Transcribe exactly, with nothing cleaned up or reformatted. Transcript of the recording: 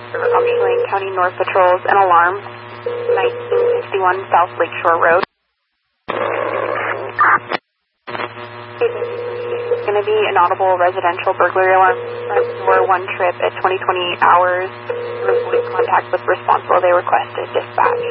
from Chelan County North Patrols, an alarm, nineteen sixty-one South Lakeshore Road. It's going to be an audible residential burglary alarm for one trip at twenty twenty hours. Avoid contact with responsible. They requested dispatch.